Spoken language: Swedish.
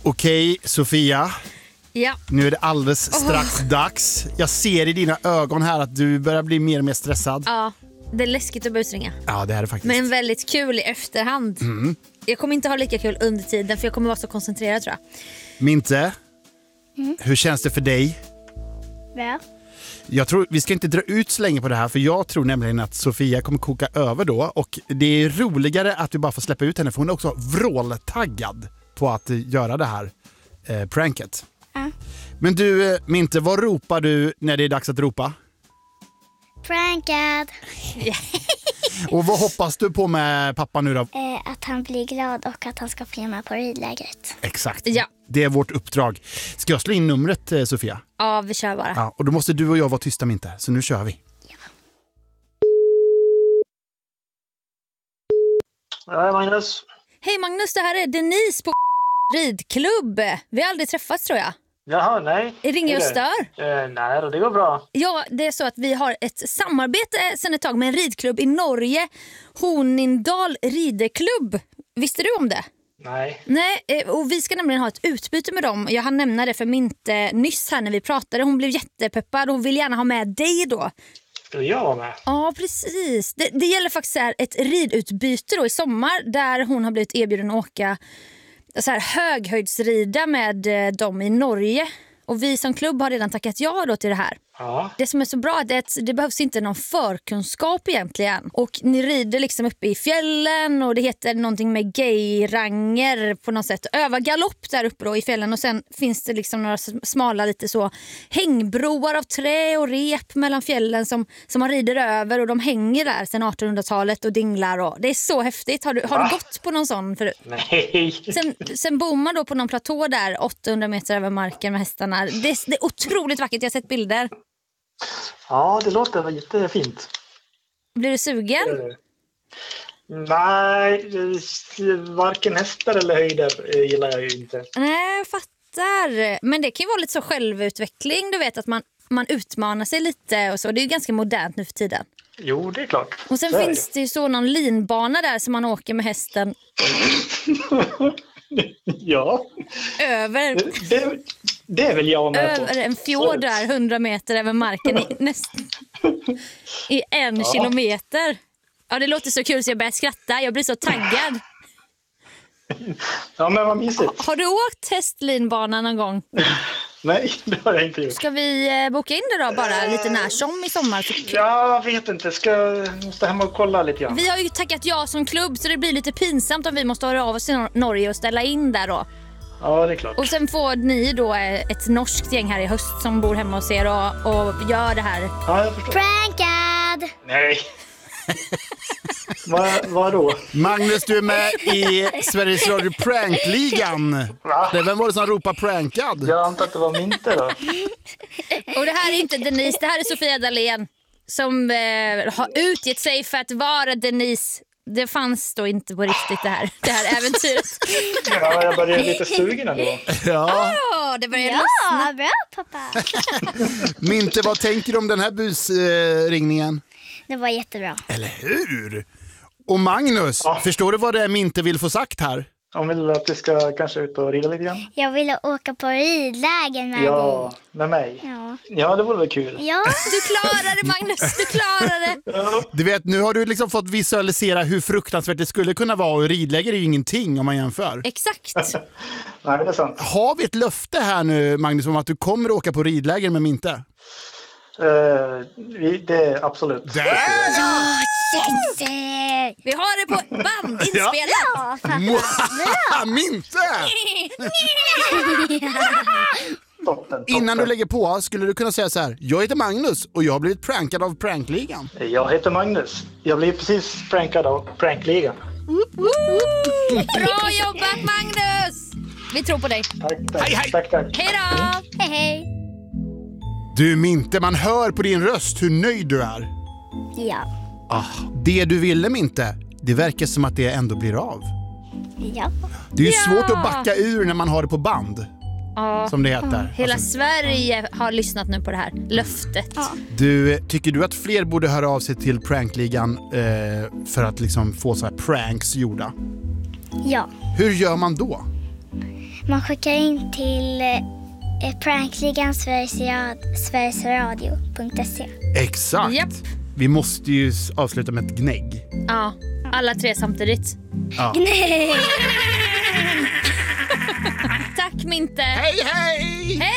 Okej, Sofia. Ja. Nu är det alldeles strax dags. Jag ser i dina ögon här att du börjar bli mer och mer stressad. Ja, det är läskigt att busringa. Ja, det är det faktiskt. Men väldigt kul i efterhand. Jag kommer inte ha lika kul under tiden för jag kommer vara så koncentrerad tror jag. Minte, hur känns det för dig? Bra. Jag tror, vi ska inte dra ut så länge på det här för jag tror nämligen att Sofia kommer koka över då. Och det är roligare att vi bara får släppa ut henne för hon är också vråltaggad på att göra det här pranket. Men du, Minte, vad ropar du när det är dags att ropa? Prankad. Och vad hoppas du på med pappa nu då? Att han blir glad och att han ska följa med på ridlägret. Exakt, Ja. det är vårt uppdrag. Ska jag slå in numret, Sofia? Ja, vi kör bara. Ja, och då måste du och jag vara tysta, Minte. Så nu kör vi. Ja, Magnus. Hej Magnus, det här är Denise på ridklubb. Vi har aldrig träffats tror jag. Jaha, nej. Ringer jag och stör? Nej, då, det går bra. Ja, det är så att vi har ett samarbete sedan ett tag med en ridklubb i Norge. Hornindal rideklubb. Visste du om det? Nej. Nej, och vi ska nämligen ha ett utbyte med dem. Jag hann nämna det för Minte nyss här när vi pratade. Hon blev jättepeppad och vill gärna ha med dig då. Ska jag vara med? Ja, precis. Det gäller faktiskt här ett ridutbyte då i sommar där hon har blivit erbjuden att åka så här höghöjdsrida med dem i Norge. Och vi som klubb har redan tackat ja då till det här. Ja. Det som är så bra är att det behövs inte någon förkunskap egentligen. Och ni rider liksom uppe i fjällen och det heter någonting med gayranger på något sätt. Öva galopp där uppe då i fjällen och sen finns det liksom några smala lite så hängbroar av trä och rep mellan fjällen som man rider över och de hänger där sedan 1800-talet och dinglar och det är så häftigt. Har du gått på någon sån förut? Nej. Sen bor man då på någon platå där 800 meter över marken med hästarna. Det är otroligt vackert, jag har sett bilder. Ja, det låter jättefint. Blir du sugen? Nej, varken hästar eller höjder gillar jag ju inte. Nej, jag fattar. Men det kan ju vara lite så självutveckling. Du vet att man utmanar sig lite och så. Det är ju ganska modernt nu för tiden. Jo, det är klart. Och sen finns det ju så någon linbana där som man åker med hästen. Ja. Över... Det är väl jag med på. Över en fjord där 100 meter över marken i 1 kilometer. Ja, det låter så kul så jag börjar skratta. Jag blir så taggad. Ja, men vad mysigt. Har du åkt hästlinbanan någon gång? Nej, det har jag inte gjort. Ska vi boka in det då bara lite när som i sommar? Jag vet inte, måste hem och kolla lite grann. Vi har ju tackat ja som klubb så det blir lite pinsamt om vi måste höra av oss till Norge och ställa in där då. Ja, det är klart. Och sen får ni då ett norskt gäng här i höst som bor hemma hos er och gör det här. Ja, jag förstår. Prankad! Nej. Vad då? Magnus, du är med i Sveriges Radio Prankligan. Va? Vem var det som ropade prankad? Jag antar att det var Minte då. Och det här är inte Denise, det här är Sofia Dalén som har utgett sig för att vara Denise. Det fanns då inte på riktigt det här äventyret. Ja, jag började lite sugen ändå. Ja. Det börjar Ja, lossna. bra pappa. Minte, vad tänker du om den här busringningen? Det var jättebra. Eller hur? Och Magnus, förstår du vad det är Minte vill få sagt här? Om vill att vi ska kanske ut och rida lite grann? Jag ville åka på ridläger med Ja, dig. med mig. Ja. Ja, det vore väl kul. Ja. Du klarar det Magnus, du klarar det. Du vet, nu har du liksom fått visualisera hur fruktansvärt det skulle kunna vara och ridläger är ju ingenting om man jämför. Exakt. Nej, det är sant. Har vi ett löfte här nu, Magnus, om att du kommer att åka på ridläger med Minte? Det är absolut. Vi har det på band inspelat. Ja, pappa. Minte! Toppen. Innan du lägger på skulle du kunna säga så här: jag heter Magnus och jag har blivit prankad av Prankligan. Jag heter Magnus. Jag blev precis prankad av Prankligan. Bra jobbat Magnus. Vi tror på dig. Tack. Hej. Tack. Hej då. Hej, hej. Du Minte, man hör på din röst hur nöjd du är. Ja. Det du ville Minte, det verkar som att det ändå blir av. Ja. Det är ju svårt att backa ur när man har det på band. Ja. Som det heter. Hela Sverige har lyssnat nu på det här löftet. Ja. Tycker du att fler borde höra av sig till Prankligan för att liksom få så här pranks gjorda? Ja. Hur gör man då? Man skickar in till prankligan sverigesradio.se. Exakt. Japp. Vi måste ju avsluta med ett gnägg. Ja, alla 3 samtidigt. Ja. Nej! Tack Minte! Hej, hej! Hej!